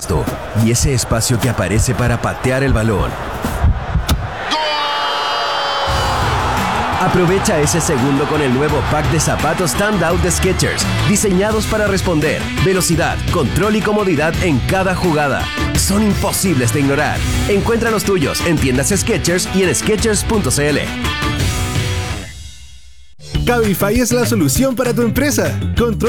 pasto y ese espacio que aparece para patear el balón. Aprovecha ese segundo con el nuevo pack de zapatos Standout de Skechers, diseñados para responder, velocidad, control y comodidad en cada jugada. Son imposibles de ignorar. Encuentra los tuyos en tiendas Skechers y en Skechers.cl. Cabify es la solución para tu empresa.